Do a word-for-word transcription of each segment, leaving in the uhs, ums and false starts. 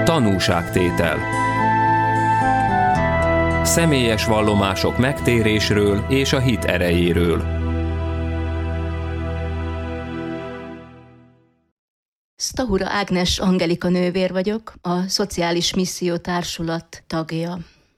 Tanúságtétel. Személyes vallomások megtérésről és a hit erejéről. Stahura Ágnes Angelika nővér vagyok, a Szociális Misszió Társulat tagja.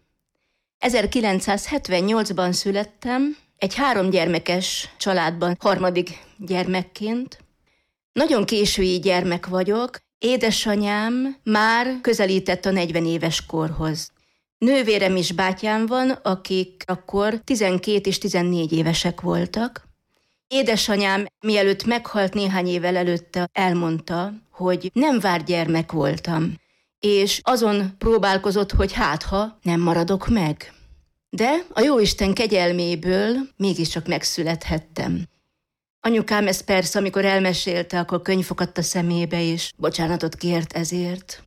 ezerkilencszázhetvennyolcban születtem, egy háromgyermekes családban harmadik gyermekként. Nagyon késői gyermek vagyok, édesanyám már közelített a negyven éves korhoz. Nővérem is bátyám van, akik akkor tizenkét és tizennégy évesek voltak. Édesanyám mielőtt meghalt néhány évvel előtte elmondta, hogy nem várt gyermek voltam, és azon próbálkozott, hogy hát ha nem maradok meg. De a Jóisten kegyelméből mégiscsak megszülethettem. Anyukám ezt persze, amikor elmesélte, akkor könyv fogadt a szemébe, és bocsánatot kért ezért.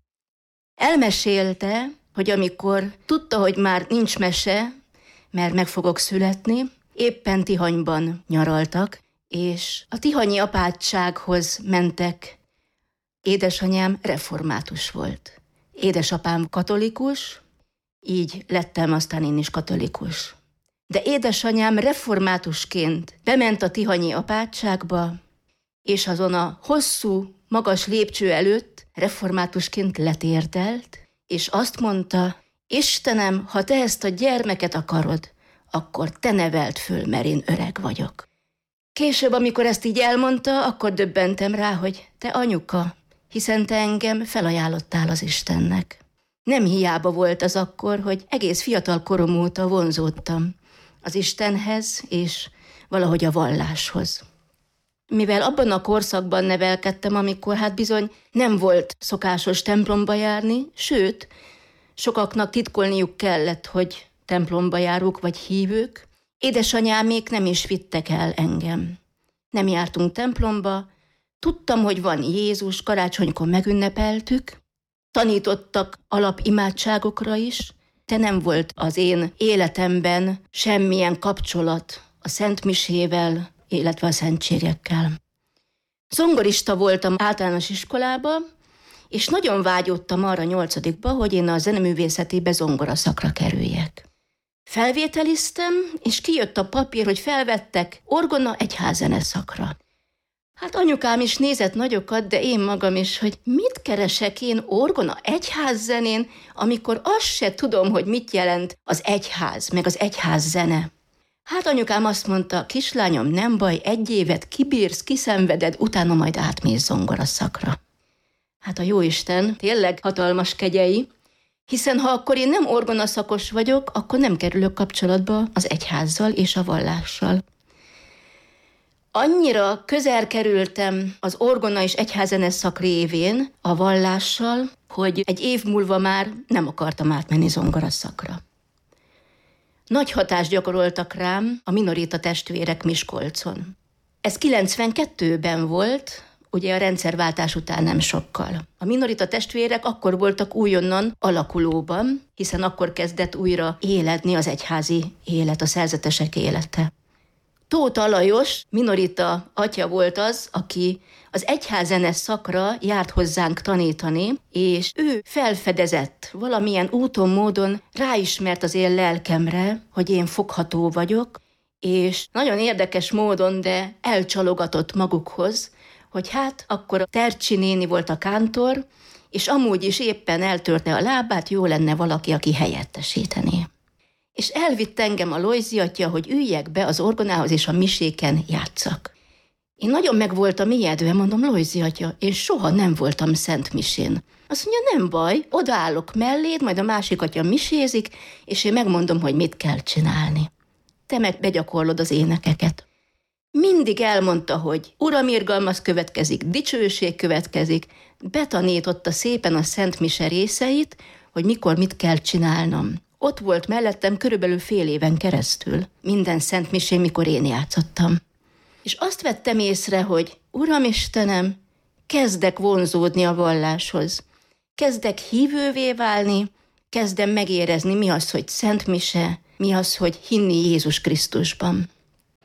Elmesélte, hogy amikor tudta, hogy már nincs mese, mert meg fogok születni, éppen Tihanyban nyaraltak, és a tihanyi apátsághoz mentek. Édesanyám református volt. Édesapám katolikus, így lettem aztán én is katolikus. De édesanyám reformátusként bement a tihanyi apátságba, és azon a hosszú, magas lépcső előtt reformátusként letérdelt, és azt mondta, Istenem, ha te ezt a gyermeket akarod, akkor te neveld föl, mert én öreg vagyok. Később, amikor ezt így elmondta, akkor döbbentem rá, hogy te anyuka, hiszen te engem felajánlottál az Istennek. Nem hiába volt az akkor, hogy egész fiatal korom óta vonzódtam az Istenhez és valahogy a valláshoz. Mivel abban a korszakban nevelkedtem, amikor hát bizony nem volt szokásos templomba járni, sőt, sokaknak titkolniuk kellett, hogy templomba járók vagy hívők, édesanyámék nem is vittek el engem. Nem jártunk templomba, tudtam, hogy van Jézus, karácsonykor megünnepeltük, tanítottak alapimádságokra is, de nem volt az én életemben semmilyen kapcsolat a szentmisével, illetve a szentségekkel. Zongorista voltam általános iskolában, és nagyon vágyódtam arra nyolcadikba, hogy én a zeneművészetibe zongoraszakra kerüljek. Felvételiztem, és kijött a papír, hogy felvettek orgona egyházzene szakra. Hát anyukám is nézett nagyokat, de én magam is, hogy mit keresek én orgona egyházzenén, amikor azt se tudom, hogy mit jelent az egyház, meg az egyházzene. Hát anyukám azt mondta, kislányom, nem baj, egy évet kibírsz, kiszenveded, utána majd átmész zongoraszakra. Hát a Jóisten tényleg hatalmas kegyei, hiszen ha akkor én nem orgonaszakos vagyok, akkor nem kerülök kapcsolatba az egyházzal és a vallással. Annyira közel kerültem az orgona és egyházzene szak révén a vallással, hogy egy év múlva már nem akartam átmenni zongoraszakra. Nagy hatást gyakoroltak rám a minorita testvérek Miskolcon. Ez kilencvenkettőben volt, ugye a rendszerváltás után nem sokkal. A minorita testvérek akkor voltak újonnan alakulóban, hiszen akkor kezdett újra éledni az egyházi élet, a szerzetesek élete. Tóth Lajos minorita atya volt az, aki az egyházzene szakra járt hozzánk tanítani, és ő felfedezett valamilyen úton, módon, ráismert az én lelkemre, hogy én fogható vagyok, és nagyon érdekes módon, de elcsalogatott magukhoz, hogy hát akkor a Tercsi néni volt a kántor, és amúgy is éppen eltörte a lábát, jó lenne valaki, aki helyettesítené. És elvitt engem a Lojzi atya, hogy üljek be az orgonához, és a miséken játszak. Én nagyon meg voltam ijedve, mondom, Lojzi atya, én soha nem voltam szent misén. Azt mondja, nem baj, odaállok melléd, majd a másik atya misézik, és én megmondom, hogy mit kell csinálni. Te meg begyakorlod az énekeket. Mindig elmondta, hogy Uram, irgalmaz következik, dicsőség következik, betanította szépen a szent mise részeit, hogy mikor mit kell csinálnom. Ott volt mellettem körülbelül fél éven keresztül, minden szent misén, mikor én játszottam. És azt vettem észre, hogy Uram Istenem, kezdek vonzódni a valláshoz. Kezdek hívővé válni, kezdem megérezni, mi az, hogy szent mise, mi az, hogy hinni Jézus Krisztusban.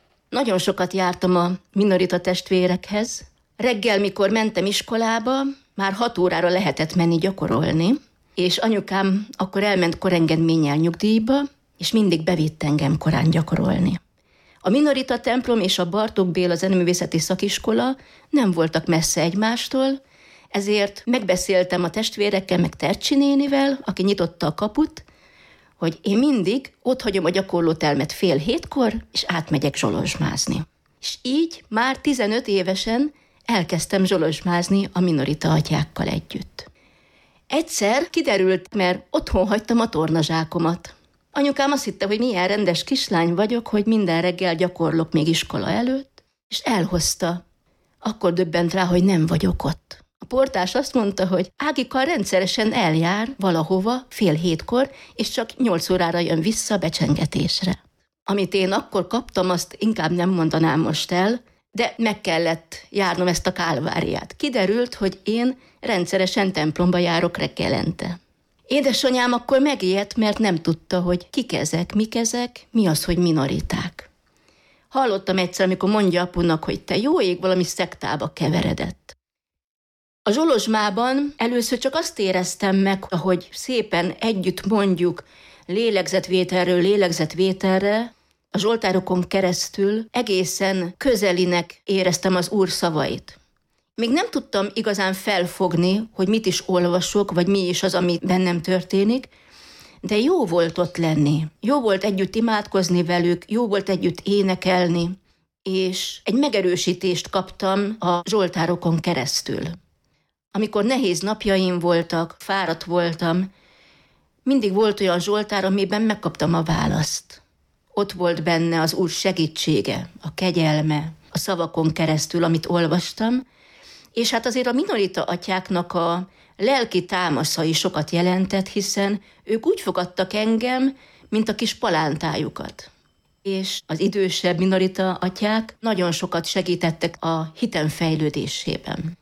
Nagyon sokat jártam a minorita testvérekhez. Reggel, mikor mentem iskolába, már hat órára lehetett menni gyakorolni, és anyukám akkor elment korengedménnyel nyugdíjba, és mindig bevitt engem korán gyakorolni. A Minorita templom és a Bartók Béla zeneművészeti szakiskola nem voltak messze egymástól, ezért megbeszéltem a testvérekkel, meg Tercsi nénivel, aki nyitotta a kaput, hogy én mindig otthagyom a gyakorlótermet fél hétkor, és átmegyek zsolozsmázni. És így már tizenöt évesen elkezdtem zsolozsmázni a Minorita atyákkal együtt. Egyszer kiderült, mert otthon hagytam a tornazsákomat. Anyukám azt hitte, hogy milyen rendes kislány vagyok, hogy minden reggel gyakorlok még iskola előtt, és elhozta. Akkor döbbent rá, hogy nem vagyok ott. A portás azt mondta, hogy Ágika rendszeresen eljár valahova fél hétkor, és csak nyolc órára jön vissza becsengetésre. Amit én akkor kaptam, azt inkább nem mondanám most el, de meg kellett járnom ezt a kálváriát. Kiderült, hogy én rendszeresen templomba járok reggelente. Édesanyám akkor megijedt, mert nem tudta, hogy kik ezek, mik ezek, mi az, hogy minoriták. Hallottam egyszer, amikor mondja apunak, hogy te jó ég, valami szektába keveredett. A zsolozsmában először csak azt éreztem meg, hogy szépen együtt mondjuk lélegzetvételről lélegzetvételre, a zsoltárokon keresztül egészen közelinek éreztem az Úr szavait. Még nem tudtam igazán felfogni, hogy mit is olvasok, vagy mi is az, ami bennem történik, de jó volt ott lenni. Jó volt együtt imádkozni velük, jó volt együtt énekelni, és egy megerősítést kaptam a zsoltárokon keresztül. Amikor nehéz napjaim voltak, fáradt voltam, mindig volt olyan zsoltár, amiben megkaptam a választ. Ott volt benne az Úr segítsége, a kegyelme, a szavakon keresztül, amit olvastam, és hát azért a Minorita atyáknak a lelki támaszai sokat jelentett, hiszen ők úgy fogadtak engem, mint a kis palántájukat. És az idősebb Minorita atyák nagyon sokat segítettek a hitem fejlődésében.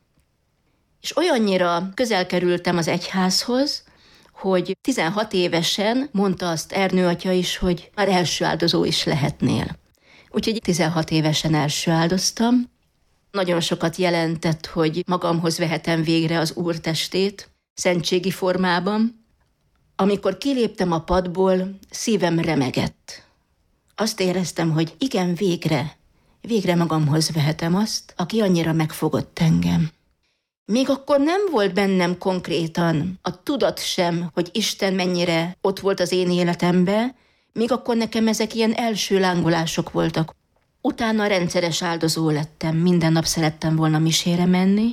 És olyannyira közel kerültem az egyházhoz, hogy tizenhat évesen mondta azt Ernő atya is, hogy már első áldozó is lehetnél. Úgyhogy tizenhat évesen első áldoztam. Nagyon sokat jelentett, hogy magamhoz vehetem végre az Úr testét, szentségi formában. Amikor kiléptem a padból, szívem remegett. Azt éreztem, hogy igen, végre, végre magamhoz vehetem azt, aki annyira megfogott engem. Még akkor nem volt bennem konkrétan a tudat sem, hogy Isten mennyire ott volt az én életemben, még akkor nekem ezek ilyen első lángolások voltak. Utána rendszeres áldozó lettem, minden nap szerettem volna misére menni,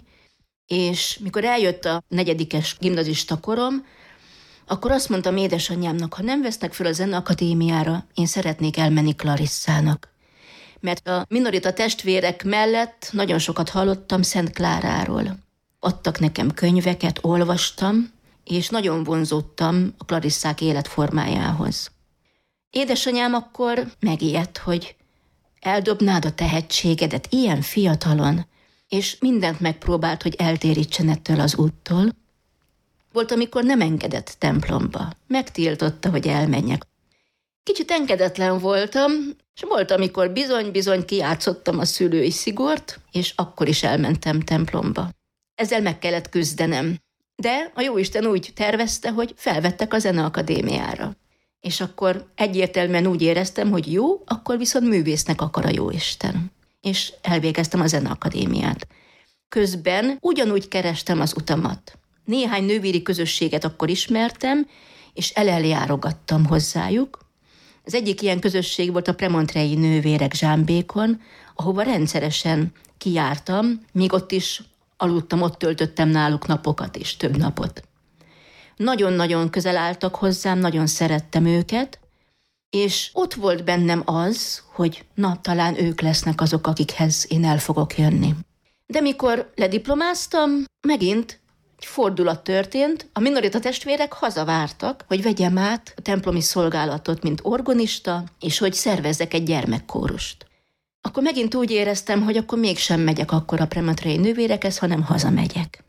és mikor eljött a negyedikes gimnazista korom, akkor azt mondtam édesanyámnak, ha nem vesznek föl a zeneakadémiára, én szeretnék elmenni Klarisszának. Mert a Minorita testvérek mellett nagyon sokat hallottam Szent Kláráról. Adtak nekem könyveket, olvastam, és nagyon vonzódtam a Klarisszák életformájához. Édesanyám akkor megijedt, hogy eldobnád a tehetségedet ilyen fiatalon, és mindent megpróbált, hogy eltérítsen ettől az úttól. Volt, amikor nem engedett templomba. Megtiltotta, hogy elmenjek. Kicsit engedetlen voltam, és volt, amikor bizony-bizony kijátszottam a szülői szigort, és akkor is elmentem templomba. Ezzel meg kellett küzdenem. De a Jóisten úgy tervezte, hogy felvettek a zeneakadémiára. És akkor egyértelműen úgy éreztem, hogy jó, akkor viszont művésznek akar a Jóisten. És elvégeztem a zeneakadémiát. Közben ugyanúgy kerestem az utamat. Néhány nővéri közösséget akkor ismertem, és eleljárogattam hozzájuk. Az egyik ilyen közösség volt a premontrei nővérek Zsámbékon, ahova rendszeresen kijártam, míg ott is aludtam, ott töltöttem náluk napokat és több napot. Nagyon-nagyon közel álltak hozzám, nagyon szerettem őket, és ott volt bennem az, hogy na, talán ők lesznek azok, akikhez én el fogok jönni. De mikor lediplomáztam, megint egy fordulat történt, a Minorita testvérek hazavártak, hogy vegyem át a templomi szolgálatot, mint orgonista, és hogy szervezzek egy gyermekkórust. Akkor megint úgy éreztem, hogy akkor mégsem megyek akkor a premontrei nővérekhez, hanem hazamegyek.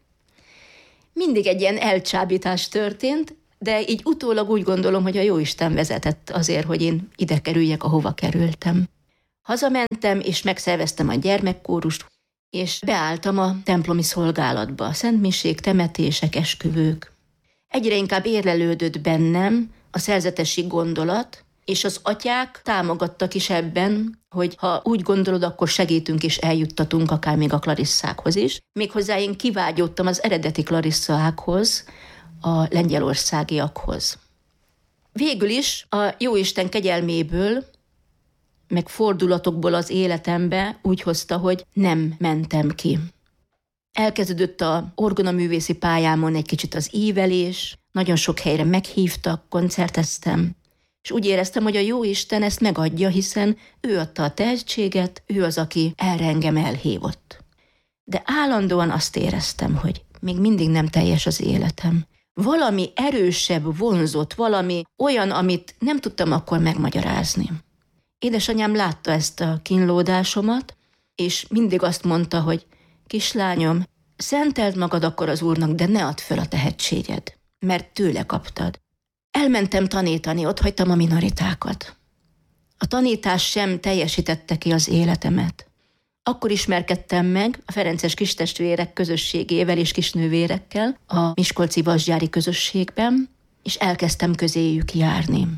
Mindig egy ilyen elcsábítás történt, de így utólag úgy gondolom, hogy a Jóisten vezetett azért, hogy én ide kerüljek, ahova kerültem. Hazamentem, és megszerveztem a gyermekkórust. és beálltam a templomi szolgálatba, szentmiség, temetések, esküvők. Egyre inkább érlelődött bennem a szerzetesi gondolat, és az atyák támogattak is ebben, hogy ha úgy gondolod, akkor segítünk és eljuttatunk akár még a Klarisszákhoz is. Méghozzá én kivágyódtam az eredeti Klarisszákhoz, a lengyelországiakhoz. Végül is a Jóisten kegyelméből, meg fordulatokból az életembe úgy hozta, hogy nem mentem ki. Elkezdődött a orgonaművészi pályámon egy kicsit az ívelés, nagyon sok helyre meghívtak, koncerteztem, és úgy éreztem, hogy a Jóisten ezt megadja, hiszen ő adta a tehetséget, ő az, aki erre engem elhívott. De állandóan azt éreztem, hogy még mindig nem teljes az életem. Valami erősebb vonzott, valami olyan, amit nem tudtam akkor megmagyarázni. Édesanyám látta ezt a kínlódásomat, és mindig azt mondta, hogy kislányom, szenteld magad akkor az Úrnak, de ne add föl a tehetséged, mert tőle kaptad. Elmentem tanítani, ott hagytam a minoritákat. A tanítás sem teljesítette ki az életemet. Akkor ismerkedtem meg a ferences kistestvérek közösségével és kisnővérekkel a miskolci vasgyári közösségben, és elkezdtem közéjük járni.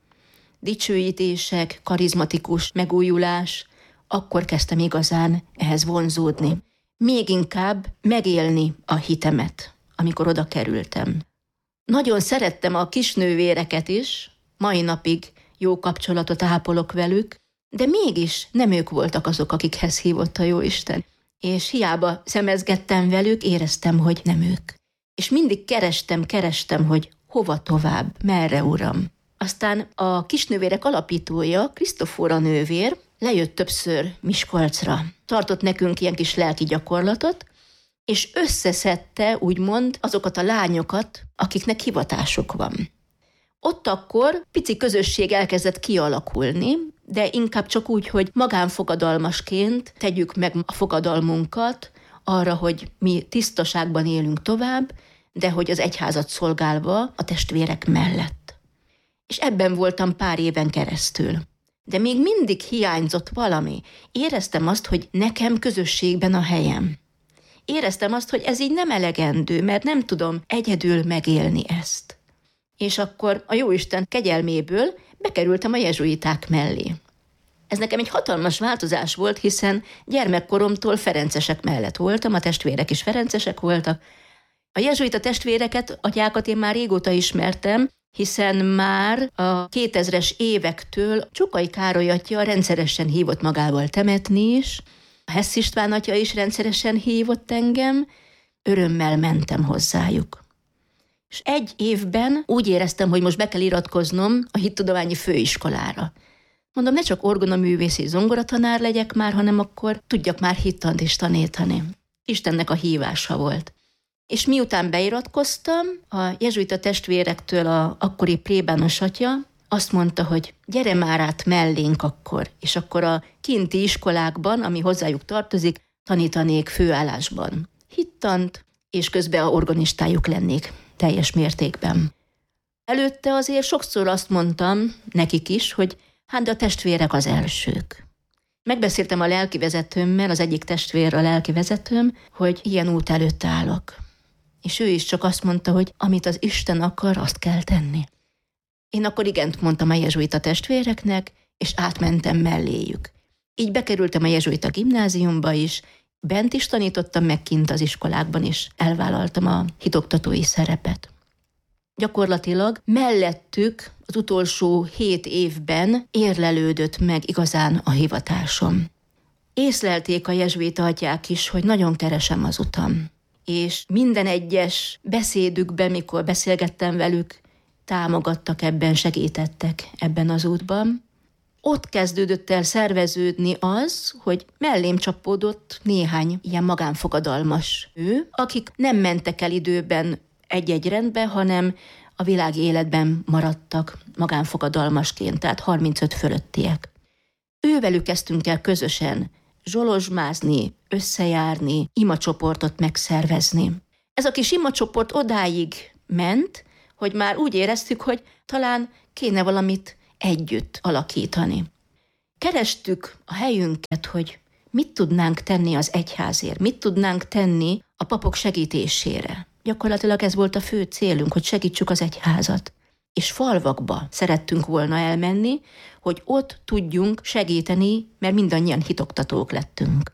Dicsőítések, karizmatikus megújulás, akkor kezdtem igazán ehhez vonzódni. Még inkább megélni a hitemet, amikor oda kerültem. Nagyon szerettem a kisnővéreket is, mai napig jó kapcsolatot ápolok velük, de mégis nem ők voltak azok, akikhez hívott a Jóisten. És hiába szemezgettem velük, éreztem, hogy nem ők. És mindig kerestem, kerestem, hogy hova tovább, merre, Uram. Aztán a kisnővérek alapítója, Krisztofóra nővér, lejött többször Miskolcra. Tartott nekünk ilyen kis lelki gyakorlatot, és összeszedte, úgymond, azokat a lányokat, akiknek hivatásuk van. Ott akkor pici közösség elkezdett kialakulni, de inkább csak úgy, hogy magánfogadalmasként tegyük meg a fogadalmunkat arra, hogy mi tisztaságban élünk tovább, de hogy az egyházat szolgálva a testvérek mellett. És ebben voltam pár éven keresztül. De még mindig hiányzott valami. Éreztem azt, hogy nekem közösségben a helyem. Éreztem azt, hogy ez így nem elegendő, mert nem tudom egyedül megélni ezt. És akkor a Jóisten kegyelméből bekerültem a jezsuiták mellé. Ez nekem egy hatalmas változás volt, hiszen gyermekkoromtól ferencesek mellett voltam, a testvérek is ferencesek voltak. A jezsuita testvéreket, atyákat én már régóta ismertem, hiszen már a kétezres évektől Csukai Károly atya rendszeresen hívott magával temetni is, a Hess István atya is rendszeresen hívott engem, örömmel mentem hozzájuk. És egy évben úgy éreztem, hogy most be kell iratkoznom a hittudományi főiskolára. Mondom, ne csak orgonaművészi zongoratanár legyek már, hanem akkor tudjak már hittant is tanítani. Istennek a hívása volt. És miután beiratkoztam, a jezsuita testvérektől a akkori plébános atya azt mondta, hogy gyere már át mellénk akkor, és akkor a kinti iskolákban, ami hozzájuk tartozik, tanítanék főállásban hittant, és közben a organistájuk lennék teljes mértékben. Előtte azért sokszor azt mondtam nekik is, hogy hát de a testvérek az elsők. Megbeszéltem a lelkivezetőmmel, az egyik testvér a lelkivezetőm, hogy ilyen út előtt állok. És ő is csak azt mondta, hogy amit az Isten akar, azt kell tenni. Én akkor igent mondtam a jezsuita testvéreknek, és átmentem melléjük. Így bekerültem a jezsuita gimnáziumba is, bent is tanítottam, meg kint az iskolákban is elvállaltam a hitoktatói szerepet. Gyakorlatilag mellettük az utolsó hét évben érlelődött meg igazán a hivatásom. Észlelték a jezsuita atyák is, hogy nagyon keresem az utam. És minden egyes beszédükben, mikor beszélgettem velük, támogattak ebben, segítettek ebben az útban. Ott kezdődött el szerveződni az, hogy mellém csapódott néhány ilyen magánfogadalmas ő, akik nem mentek el időben egy-egy rendbe, hanem a világi életben maradtak magánfogadalmasként, tehát harmincöt fölöttiek. Ővelük kezdtünk el közösen zsolozsmázni, összejárni, imacsoportot megszervezni. Ez a kis imacsoport odáig ment, hogy már úgy éreztük, hogy talán kéne valamit együtt alakítani. Kerestük a helyünket, hogy mit tudnánk tenni az egyházért, mit tudnánk tenni a papok segítésére. Gyakorlatilag ez volt a fő célunk, hogy segítsük az egyházat. És falvakba szerettünk volna elmenni, hogy ott tudjunk segíteni, mert mindannyian hitoktatók lettünk.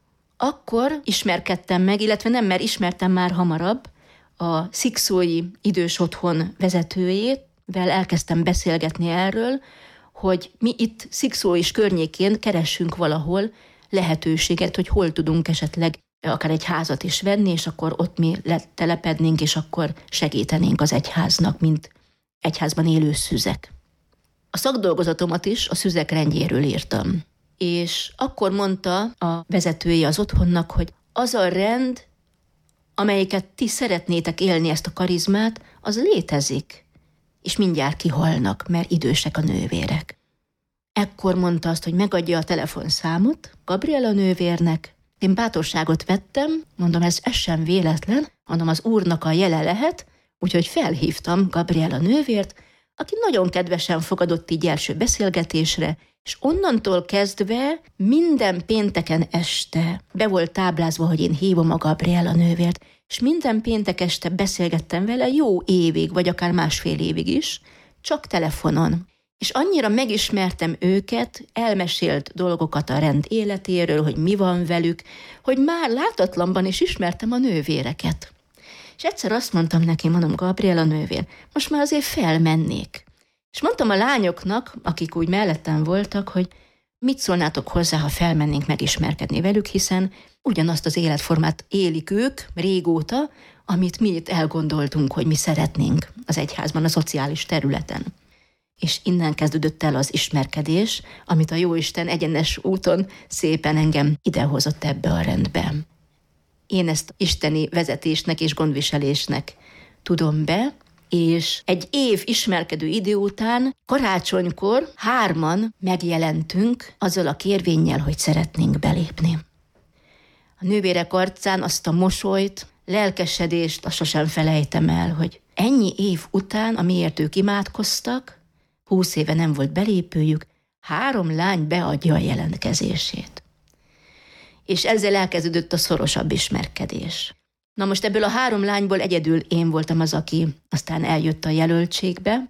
Akkor ismerkedtem meg, illetve nem, mert ismertem már hamarabb, a szikszói idős otthon vezetőjével elkezdtem beszélgetni erről, hogy mi itt Szikszó és környékén keressünk valahol lehetőséget, hogy hol tudunk esetleg akár egy házat is venni, és akkor ott mi letelepednénk, és akkor segítenénk az egyháznak, mint egyházban élő szüzek. A szakdolgozatomat is a szüzek rendjéről írtam. És akkor mondta a vezetője az otthonnak, hogy az a rend, amelyiket ti szeretnétek élni, ezt a karizmát, az létezik, és mindjárt kihalnak, mert idősek a nővérek. Ekkor mondta azt, hogy megadja a telefonszámot Gabriella nővérnek. Én bátorságot vettem, mondom, ez, ez sem véletlen, mondom, az úrnak a jele lehet, úgyhogy felhívtam Gabriella nővért, aki nagyon kedvesen fogadott így első beszélgetésre, és onnantól kezdve minden pénteken este be volt táblázva, hogy én hívom a Gabriella nővért, és minden péntek este beszélgettem vele jó évig, vagy akár másfél évig is, csak telefonon. És annyira megismertem őket, elmesélt dolgokat a rend életéről, hogy mi van velük, hogy már látatlanban is ismertem a nővéreket. És egyszer azt mondtam neki, mondom, Gabriella nővér, most már azért felmennék. És mondtam a lányoknak, akik úgy mellettem voltak, hogy mit szólnátok hozzá, ha felmennénk megismerkedni velük, hiszen ugyanazt az életformát élik ők régóta, amit mi itt elgondoltunk, hogy mi szeretnénk az egyházban, a szociális területen. És innen kezdődött el az ismerkedés, amit a Jóisten egyenes úton szépen engem idehozott ebbe a rendbe. Én ezt isteni vezetésnek és gondviselésnek tudom be, és egy év ismerkedő idő után karácsonykor hárman megjelentünk azzal a kérvénnyel, hogy szeretnénk belépni. A nővérek arcán azt a mosolyt, lelkesedést, azt sosem felejtem el, hogy ennyi év után, amiért ők imádkoztak, húsz éve nem volt belépőjük, három lány beadja a jelentkezését. És ezzel elkezdődött a szorosabb ismerkedés. Na most ebből a három lányból egyedül én voltam az, aki aztán eljött a jelöltségbe,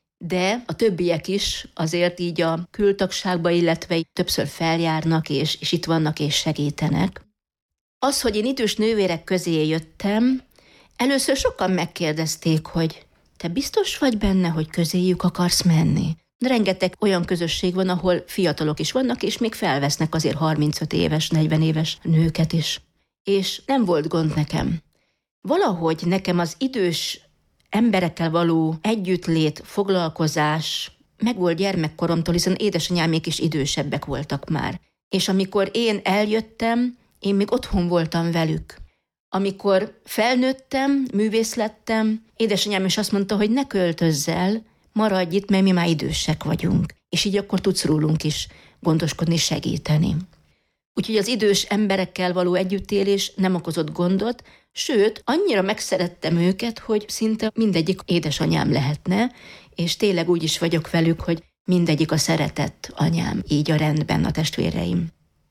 de a többiek is azért így a kültagságba, illetve többször feljárnak, és, és itt vannak és segítenek. Az, hogy én idős nővérek közé jöttem, először sokan megkérdezték, hogy te biztos vagy benne, hogy közéjük akarsz menni? Rengeteg olyan közösség van, ahol fiatalok is vannak, és még felvesznek azért harmincöt éves, negyven éves nőket is. És nem volt gond nekem. Valahogy nekem az idős emberekkel való együttlét, foglalkozás megvolt gyermekkoromtól, hiszen édesanyámék is idősebbek voltak már. És amikor én eljöttem, én még otthon voltam velük. Amikor felnőttem, művész lettem, édesanyám is azt mondta, hogy ne költözz el, maradj itt, mert mi már idősek vagyunk. És így akkor tudsz rólunk is gondoskodni, segíteni. Úgyhogy az idős emberekkel való együttélés nem okozott gondot, sőt, annyira megszerettem őket, hogy szinte mindegyik édesanyám lehetne, és tényleg úgy is vagyok velük, hogy mindegyik a szeretett anyám, így a rendben a testvéreim.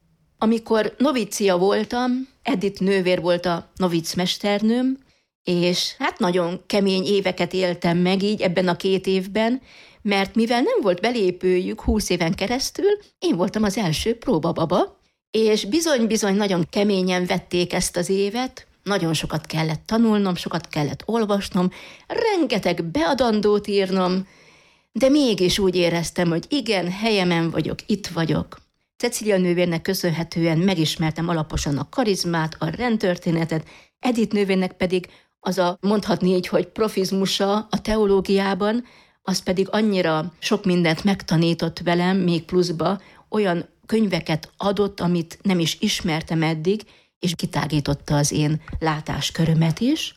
Amikor novícia voltam, Edith nővér volt a novic mesternőm, és hát nagyon kemény éveket éltem meg így ebben a két évben, mert mivel nem volt belépőjük húsz éven keresztül, én voltam az első próbababa, és bizony-bizony nagyon keményen vették ezt az évet, nagyon sokat kellett tanulnom, sokat kellett olvasnom, rengeteg beadandót írnom, de mégis úgy éreztem, hogy igen, helyemen vagyok, itt vagyok. Cecília nővérnek köszönhetően megismertem alaposan a karizmát, a rendtörténetet, Edith nővérnek pedig az a mondhatni így, hogy profizmusa a teológiában, az pedig annyira sok mindent megtanított velem, még pluszba, olyan könyveket adott, amit nem is ismertem eddig, és kitágította az én látáskörömet is,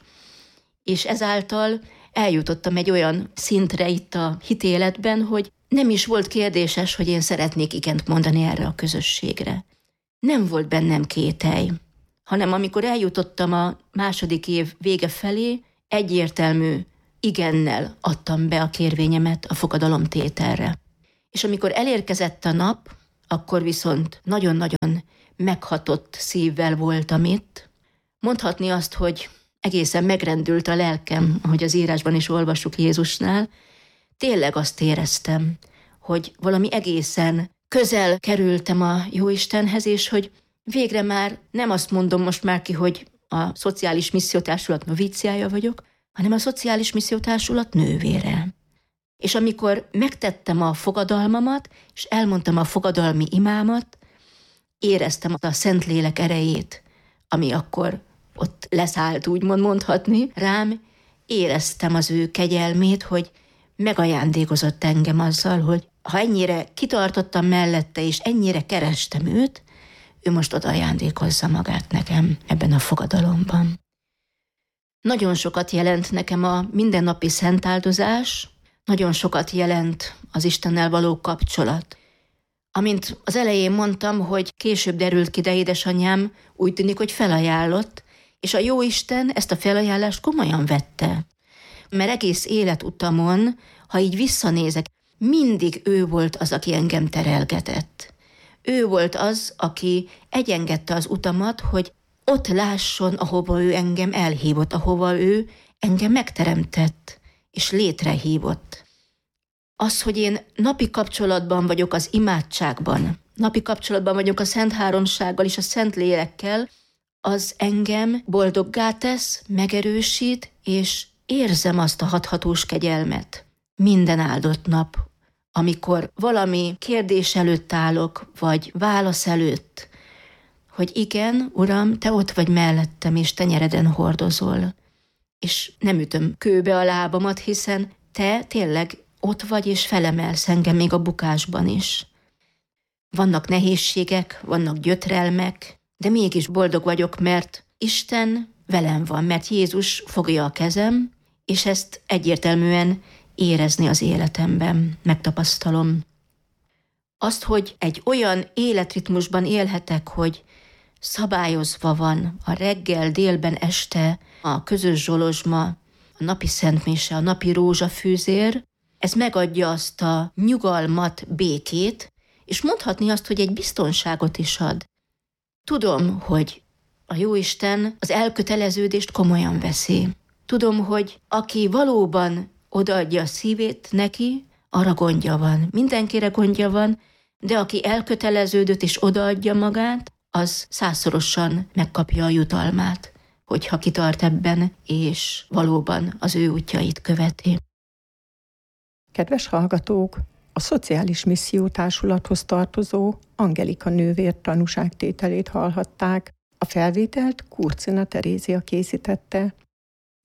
és ezáltal eljutottam egy olyan szintre itt a hitéletben, hogy nem is volt kérdéses, hogy én szeretnék igent mondani erre a közösségre. Nem volt bennem kételj, hanem amikor eljutottam a második év vége felé, egyértelmű igennel adtam be a kérvényemet a fogadalomtételre. És amikor elérkezett a nap, akkor viszont nagyon-nagyon meghatott szívvel voltam itt. Mondhatni azt, hogy egészen megrendült a lelkem, ahogy az írásban is olvassuk Jézusnál. Tényleg azt éreztem, hogy valami egészen közel kerültem a Jóistenhez, és hogy végre már nem azt mondom most már ki, hogy a Szociális Missziótársulat novíciája vagyok, hanem a Szociális Missziótársulat nővére. És amikor megtettem a fogadalmamat, és elmondtam a fogadalmi imámat, éreztem a Szentlélek erejét, ami akkor ott leszállt, úgymond mondhatni rám, éreztem az ő kegyelmét, hogy megajándékozott engem azzal, hogy ha ennyire kitartottam mellette, és ennyire kerestem őt, ő most oda ajándékozza magát nekem ebben a fogadalomban. Nagyon sokat jelent nekem a mindennapi szentáldozás, nagyon sokat jelent az Istennel való kapcsolat. Amint az elején mondtam, hogy később derült ki, de édesanyám úgy tűnik, hogy felajánlott, és a Jóisten ezt a felajánlást komolyan vette. Mert egész életutamon, ha így visszanézek, mindig ő volt az, aki engem terelgetett. Ő volt az, aki egyengedte az utamat, hogy ott lásson, ahova ő engem elhívott, ahova ő engem megteremtett, és létrehívott. Az, hogy én napi kapcsolatban vagyok az imádságban, napi kapcsolatban vagyok a Szent Háromsággal és a Szentlélekkel, az engem boldoggá tesz, megerősít, és érzem azt a hathatós kegyelmet minden áldott nap, amikor valami kérdés előtt állok, vagy válasz előtt, hogy igen, Uram, te ott vagy mellettem, és tenyereden hordozol. És nem ütöm kőbe a lábamat, hiszen te tényleg ott vagy, és felemelsz engem még a bukásban is. Vannak nehézségek, vannak gyötrelmek, de mégis boldog vagyok, mert Isten velem van, mert Jézus fogja a kezem, és ezt egyértelműen érezni az életemben, megtapasztalom. Azt, hogy egy olyan életritmusban élhetek, hogy szabályozva van a reggel, délben, este, a közös zsolozsma, a napi szentmise, a napi rózsafűzér, ez megadja azt a nyugalmat, békét, és mondhatni azt, hogy egy biztonságot is ad. Tudom, hogy a Jóisten az elköteleződést komolyan veszi. Tudom, hogy aki valóban odaadja a szívét neki, arra gondja van. Mindenkire gondja van, de aki elköteleződött és odaadja magát, az százszorosan megkapja a jutalmát, hogyha kitart ebben, és valóban az ő útjait követi. Kedves hallgatók, a Szociális Missziótársulathoz tartozó Angelika nővér tanúságtételét hallhatták. A felvételt Kurcina Terézia készítette.